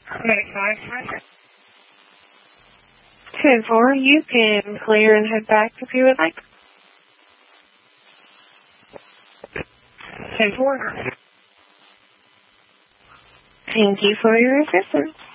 10-4, you can clear and head back if you would like. 10-4. Thank you for your assistance.